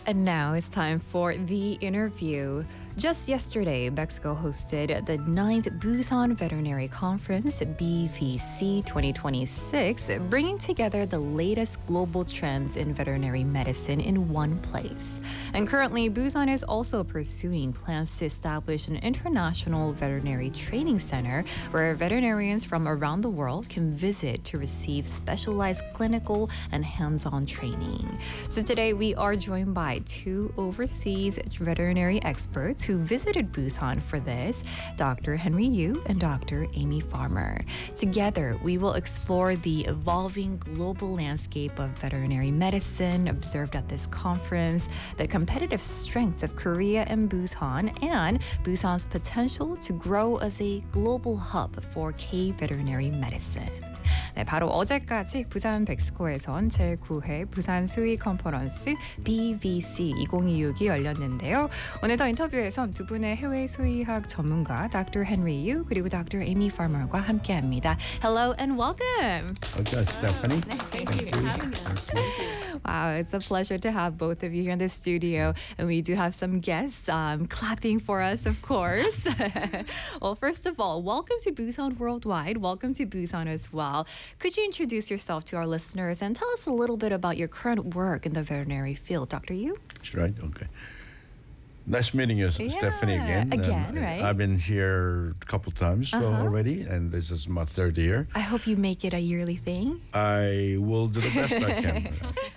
And now it's time for the interview. Just yesterday, Mexico hosted the 9th Busan Veterinary Conference, BVC 2026, bringing together the latest global trends in veterinary medicine in one place. And currently, Busan is also pursuing plans to establish an international veterinary training center where veterinarians from around the world can visit to receive specialized clinical and hands-on training. So today, we are joined by two overseas veterinary experts who visited Busan for this, Dr. Henry Yu and Dr. Amy Farmer. Together, we will explore the evolving global landscape of veterinary medicine observed at this conference, the competitive strengths of Korea and Busan, and Busan's potential to grow as a global hub for K-veterinary medicine. 네, 바로 어제까지 부산 백스코에선 제9회 부산 수의 컨퍼런스 BVC 2026이 열렸는데요. 오늘 더 인터뷰에선 두 분의 해외 수의학 전문가 Dr. Henry Yu 그리고 Dr. Amy Farmer과 함께합니다. Hello and welcome. Okay, Stephanie. Thank you for having us. Wow, it's a pleasure to have both of you here in the studio. And we do have some guests clapping for us, of course. Well, first of all, welcome to Busan Worldwide. Welcome to Busan as well. Could you introduce yourself to our listeners and tell us a little bit about your current work in the veterinary field? Dr. Yu? Right, okay. Nice meeting you, Stephanie, again. Right? I've been here a couple times already, and this is my third year. I hope you make it a yearly thing. I will do the best I can.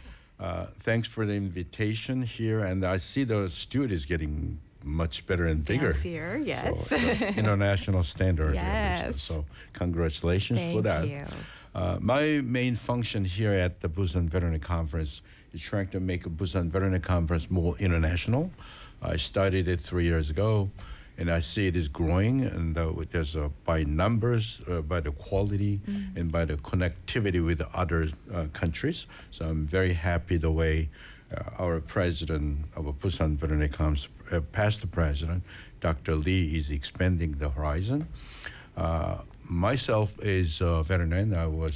Thanks for the invitation here, and I see the studio is getting much better and bigger. Fancier, yes. So, international standard. Yes. So congratulations for that. Thank you. My main function here at the Busan Veterinary Conference is trying to make a Busan Veterinary Conference more international. I started it 3 years ago, and I see it is growing, and there's by numbers, by the quality, and by the connectivity with other countries. So I'm very happy the way our president of Busan Veterinary Conference, past president, Dr. Lee, is expanding the horizon. Myself is a veterinarian.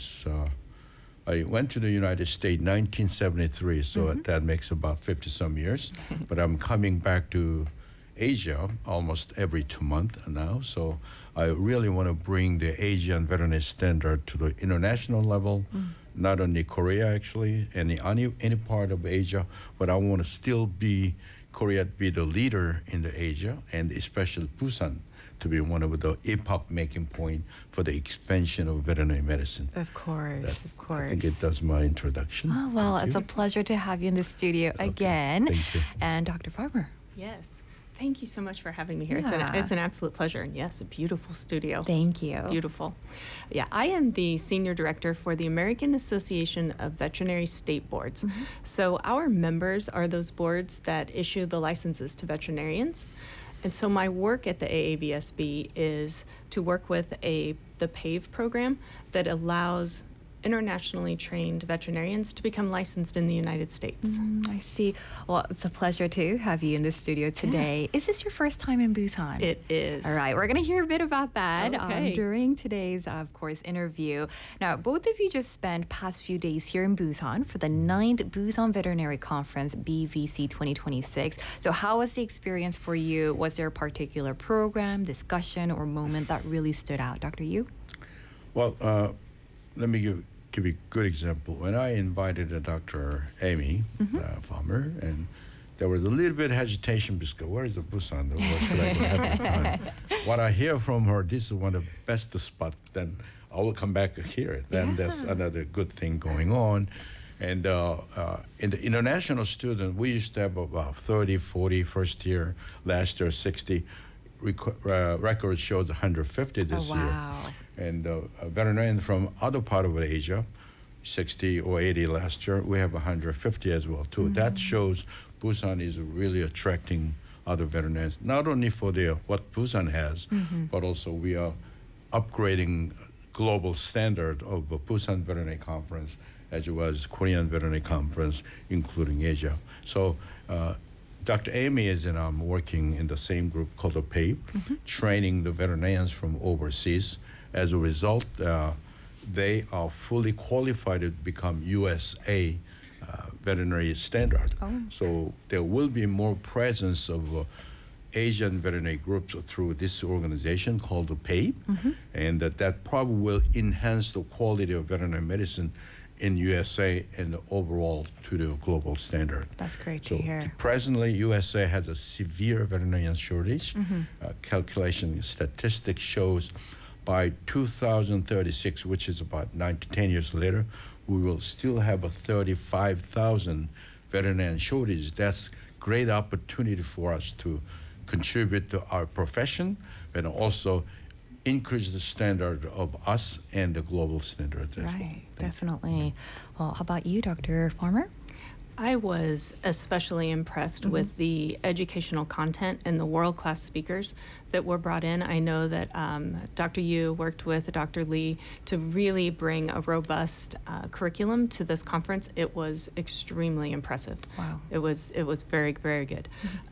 I went to the United States 1973, so that makes about 50-some years. But I'm coming back to Asia almost every 2 months now. So I really want to bring the Asian veterinary standard to the international level, not only Korea actually, any part of Asia, but I want to still Korea be the leader in the Asia, and especially Busan to be one of the epoch-making point for the expansion of veterinary medicine. Of course. I think it does my introduction. Oh, well, it's a pleasure to have you in the studio again. Thank you. And Dr. Farmer. Yes. Thank you so much for having me here. Yeah. It's an absolute pleasure. And yes, a beautiful studio. Thank you. Beautiful. Yeah, I am the Senior Director for the American Association of Veterinary State Boards. So our members are those boards that issue the licenses to veterinarians. And so my work at the AAVSB is to work with the PAVE program that allows internationally trained veterinarians to become licensed in the United States. I see. Well, it's a pleasure to have you in the studio today. Is this your first time in Busan? It is. All right, we're going to hear a bit about that Okay. during today's, of course, interview. Now, both of you just spent past few days here in Busan for the 9th Busan Veterinary Conference, BVC 2026. So how was the experience for you? Was there a particular program, discussion, or moment that really stood out? Dr. Yu? Well, let me give you a good example. When I invited Dr. Amy Farmer, and there was a little bit of hesitation because where is the Busan? Where should I go have the time? What I hear from her, this is one of the best spots, then I will come back here. Then that's another good thing going on. And in the international student, we used to have about 30, 40 first year, last year 60. Record shows 150 this year. And veterinarians from other part of Asia, 60 or 80 last year, we have 150 as well too. That shows Busan is really attracting other veterinarians, not only for what Busan has, but also we are upgrading global standard of Busan Veterinary Conference as well as Korean Veterinary Conference, including Asia. So Dr. Amy and I'm working in the same group called the PAVE, training the veterinarians from overseas. As a result, they are fully qualified to become USA veterinary standard. Oh. So there will be more presence of Asian veterinary groups through this organization called the PAPE, and that probably will enhance the quality of veterinary medicine in USA and overall to the global standard. That's great So to hear. presently, USA has a severe veterinarian shortage. Calculation statistics shows by 2036, which is about 9 to 10 years later, we will still have a 35,000 veterinarian shortage. That's great opportunity for us to contribute to our profession and also increase the standard of us and the global standards as well. Right, definitely. Well, how about you, Dr. Farmer? I was especially impressed with the educational content and the world-class speakers that were brought in. I know that Dr. Yu worked with Dr. Lee to really bring a robust curriculum to this conference. It was extremely impressive. Wow. It was very, very good.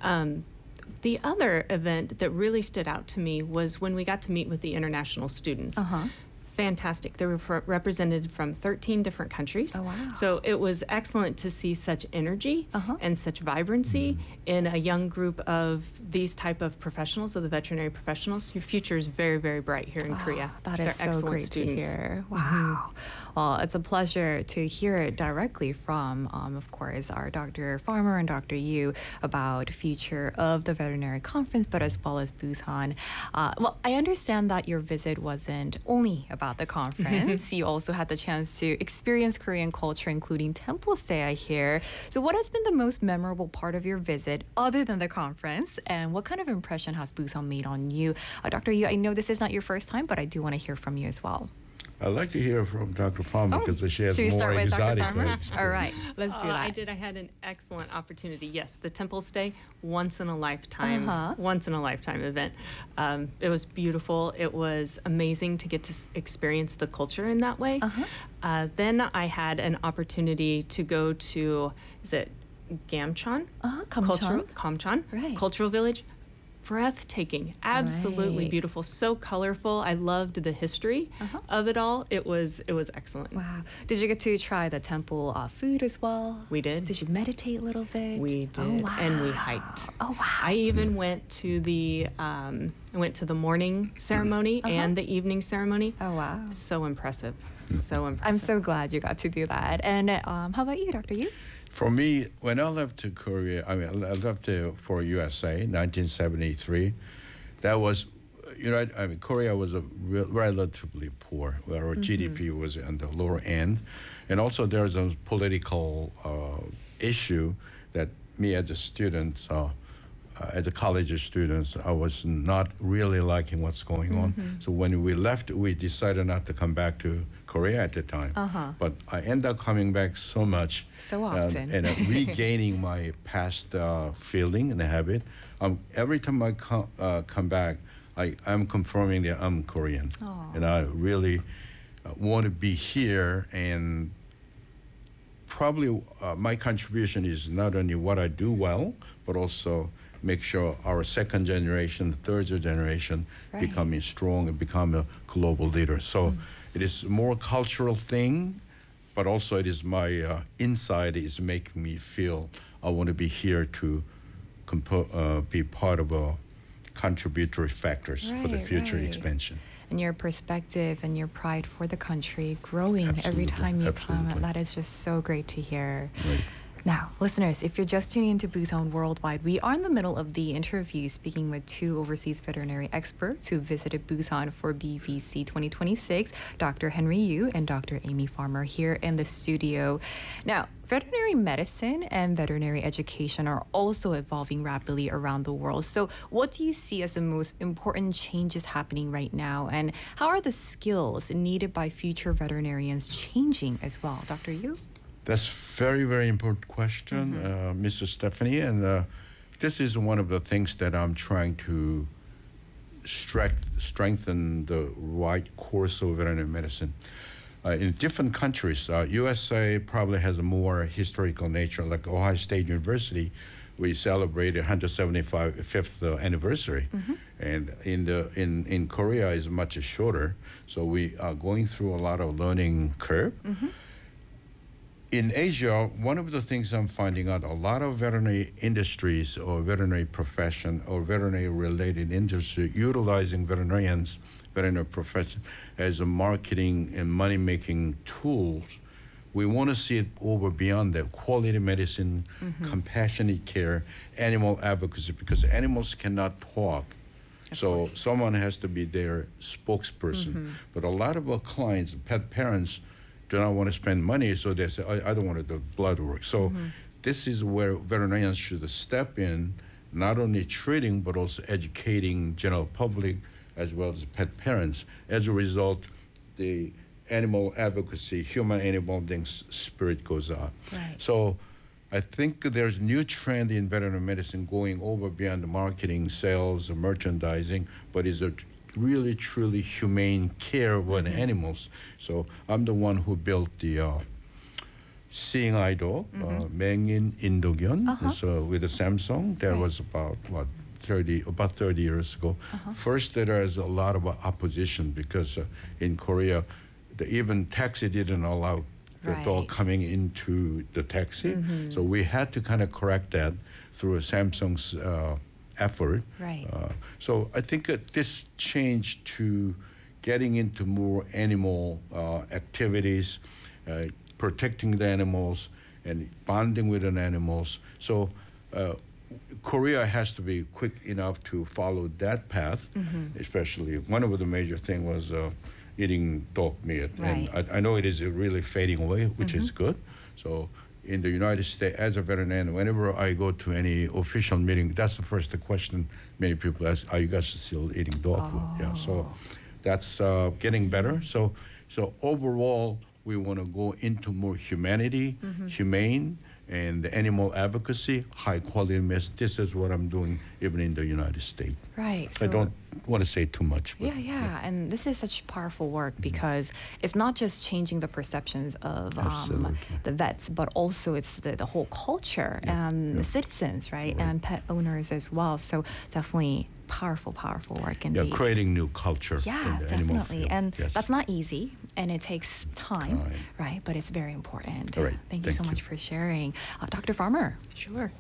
The other event that really stood out to me was when we got to meet with the international students. Fantastic. They were represented from 13 different countries. Oh, wow. So it was excellent to see such energy and such vibrancy in a young group of these type of professionals, of the veterinary professionals. Your future is very, very bright here in Korea. That They're is so excellent great students. to hear. Wow. Well, it's a pleasure to hear it directly from, of course, our Dr. Farmer and Dr. Yu about future of the veterinary conference, but as well as Busan. Well, I understand that your visit wasn't only about the conference. You also had the chance to experience Korean culture, including temple stay, I hear. So what has been the most memorable part of your visit other than the conference? And what kind of impression has Busan made on you? Dr. Yu, I know this is not your first time, but I do want to hear from you as well. I'd like to hear from Dr. Farmer because she has Should we more start with Dr. exotic Farmer? experience. All right, let's do that. I did. I had an excellent opportunity. Yes, the temple stay, once in a lifetime event. It was beautiful. It was amazing to get to experience the culture in that way. Then I had an opportunity to go to, is it Gamcheon? Kamcheon, Right. Cultural Village. Breathtaking, absolutely Right. beautiful, so colorful. I loved the history of it all. It was excellent. Wow. Did you get to try the temple food as well? We did. Did you meditate a little bit? We did, Oh, wow. and we hiked. Oh, wow. I even went to the morning ceremony and the evening ceremony. Oh, wow. So impressive, so impressive. I'm so glad you got to do that. And how about you, Dr. Yu? For me, when I left to Korea, I left for USA, 1973. That was, Korea was relatively poor, where our GDP was on the lower end, and also there's a political issue that me as a student, as a college student, I was not really liking what's going on. So when we left, we decided not to come back to Korea at the time. But I ended up coming back so much. So often. And regaining my past feeling and habit. Every time I come back, I'm confirming that I'm Korean. And I really want to be here, and probably my contribution is not only what I do well, but also make sure our second generation, third generation becoming strong and become a global leader. So it is more cultural thing, but also it is my inside is making me feel I want to be here to be part of a contributory factors for the future expansion. And your perspective and your pride for the country growing every Absolutely, time you absolutely. come. That is just so great to hear. Right. Now, listeners, if you're just tuning into Busan Worldwide, we are in the middle of the interview speaking with two overseas veterinary experts who visited Busan for BVC 2026, Dr. Henry Yu and Dr. Amy Farmer here in the studio. Now, veterinary medicine and veterinary education are also evolving rapidly around the world. So what do you see as the most important changes happening right now? And how are the skills needed by future veterinarians changing as well? Dr. Yu? That's very, very important question, Mr. Stephanie. And this is one of the things that I'm trying to strengthen the right course of veterinary medicine. In different countries, USA probably has a more historical nature, like Ohio State University. We celebrated 175th anniversary, and in Korea is much shorter. So we are going through a lot of learning curve. in Asia, one of the things I'm finding out, a lot of veterinary industries or veterinary profession or veterinary related industry utilizing veterinary profession as a marketing and money making tools. We want to see it over beyond that. Quality medicine, compassionate care, animal advocacy, because animals cannot talk. So someone has to be their spokesperson. But a lot of our clients, pet parents, do not want to spend money, so they say, I don't want to do blood work. So this is where veterinarians should step in, not only treating, but also educating general public as well as pet parents. As a result, the animal advocacy, human animal bonding spirit goes up. Right. So I think there's a new trend in veterinary medicine going over beyond the marketing, sales, or merchandising, but is a really, truly humane care of animals. So I'm the one who built the Seeing Eye Dog, Mengin Indogyeon, so with the Samsung. That was about, 30 years ago. First, there is a lot of opposition because in Korea, even taxi didn't allow the dog coming into the taxi. So we had to kind of correct that through Samsung's effort. Right. So I think this change to getting into more animal activities, protecting the animals, and bonding with the animals. So Korea has to be quick enough to follow that path, especially one of the major things was eating dog meat. Right. And I know it is really fading away, which is good. So in the United States, as a veterinarian, whenever I go to any official meeting, that's the first question many people ask, are you guys still eating dog food? Yeah, so that's getting better. So overall, we want to go into more humanity, humane, and animal advocacy, high quality medicine. This is what I'm doing even in the United States. Right. I don't want to say too much. But Yeah. And this is such powerful work because it's not just changing the perceptions of Absolutely. the vets, but also it's the whole culture and the citizens, right? And pet owners as well. So definitely powerful work indeed. Yeah, creating new culture Yeah, in the animal definitely. field. And Yes. that's not easy and it takes time, right? But it's very important. All right. Thank you so much for sharing. Dr. Farmer. Sure.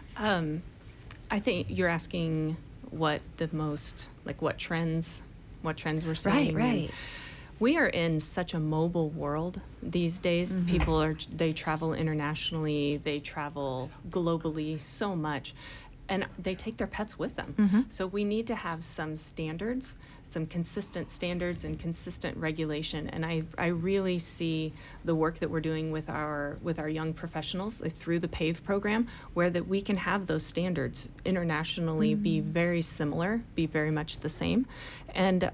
I think you're asking what trends we're seeing. Right. We are in such a mobile world these days. People they travel internationally, they travel globally so much, and they take their pets with them. So we need to have some standards, some consistent standards and consistent regulation. And I really see the work that we're doing with our young professionals through the PAVE program, where that we can have those standards internationally be very similar, be very much the same. And